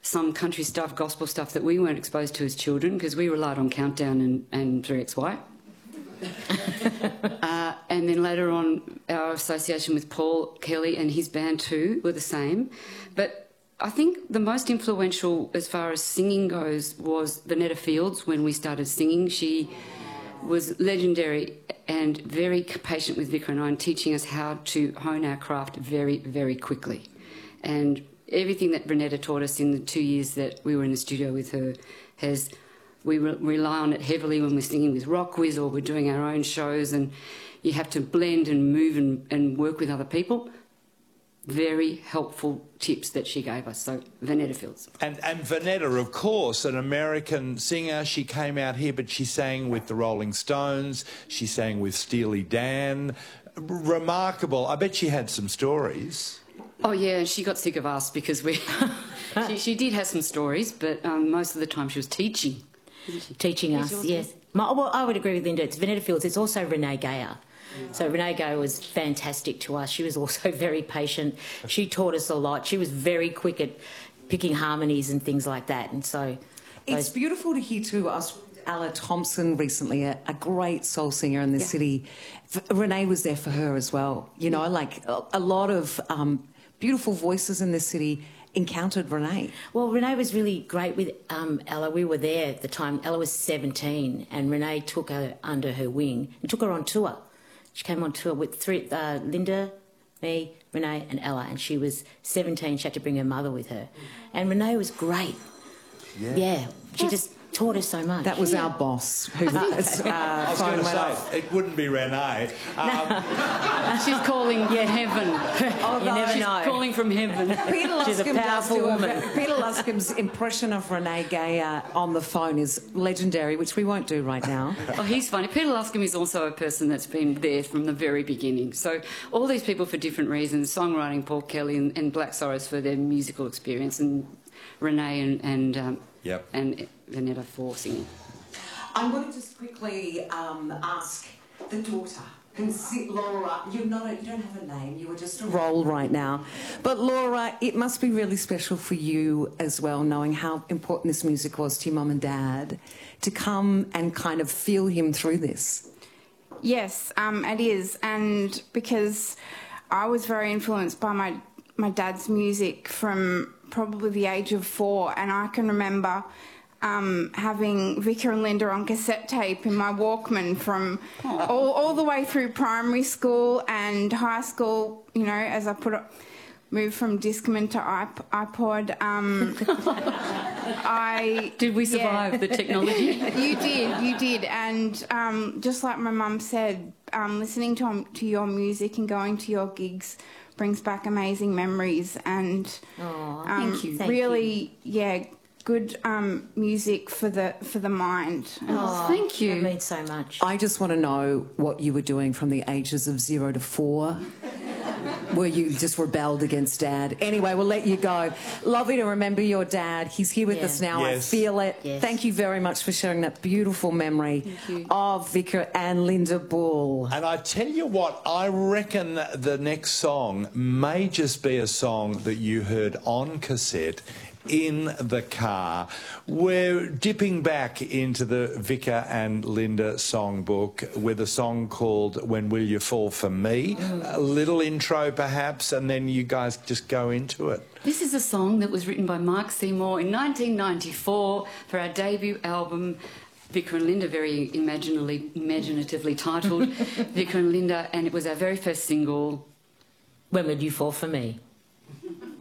some country stuff, gospel stuff that we weren't exposed to as children because we relied on Countdown and 3XY. And then later on, our association with Paul Kelly and his band too were the same. But I think the most influential as far as singing goes was Vanetta Fields when we started singing. She was legendary and very patient with Vicar and I, and teaching us how to hone our craft very, very quickly. And everything that Vanetta taught us in the 2 years that we were in the studio with her we rely on it heavily when we're singing with Rock Quiz or we're doing our own shows, and you have to blend and move and work with other people. Very helpful tips that she gave us. So Vanetta Fields. And Vanetta, of course, an American singer. She came out here, but she sang with the Rolling Stones. She sang with Steely Dan. Remarkable. I bet she had some stories. Oh, yeah, she got sick of us because she did have some stories, but most of the time she was teaching. Teaching us, yes. Well, I would agree with Linda. It's Vanetta Fields. It's also Renee Gayer. So Renee Gayer was fantastic to us. She was also very patient. She taught us a lot. She was very quick at picking harmonies and things like that. And so it's beautiful to hear too. Us, Ella Thompson recently, a great soul singer in the city. Renee was there for her as well. You know, like a lot of beautiful voices in the city encountered Renee. Well, Renee was really great with Ella. We were there at the time. Ella was 17 and Renee took her under her wing and took her on tour. She came on tour with Linda, me, Renee and Ella, and she was 17. She had to bring her mother with her. And Renee was great. Yeah, she just taught us so much. That was our boss. Who I was going to say, it wouldn't be Renee. She's calling heaven. You never know. She's calling from heaven. Peter Luscombe She's a powerful woman. Peter Luscombe's impression of Renee Gayer on the phone is legendary, which we won't do right now. Oh, he's funny. Peter Luscombe is also a person that's been there from the very beginning. So all these people for different reasons, songwriting, Paul Kelly and Black Sorrows for their musical experience, and Renee and Vanetta for singing. I want to just quickly ask the daughter, Laura. You don't have a name. You were just a role right now, but Laura, it must be really special for you as well, knowing how important this music was to your mum and dad, to come and kind of feel him through this. Yes, it is, and because I was very influenced by my dad's music from probably the age of 4, and I can remember having Vicar and Linda on cassette tape in my Walkman from all the way through primary school and high school, you know, as I moved from Discman to iPod. Did we survive the technology? You did. And just like my mum said, listening to your music and going to your gigs brings back amazing memories and thank you. Really, good music for the mind. Oh, thank you. That means so much. I just want to know what you were doing from the ages of 0 to 4. Were you just rebelled against Dad? Anyway, we'll let you go. Lovely to remember your dad. He's here with us now. Yes. I feel it. Yes. Thank you very much for sharing that beautiful memory of Vicar and Linda Bull. And I tell you what, I reckon the next song may just be a song that you heard on cassette in the car. We're dipping back into the Vicar and Linda songbook with a song called When Will You Fall For Me? A little intro perhaps, and then you guys just go into it. This is a song that was written by Mark Seymour in 1994 for our debut album, Vicar and Linda, very imaginatively titled Vicar and Linda, and it was our very first single. When Will You Fall For Me?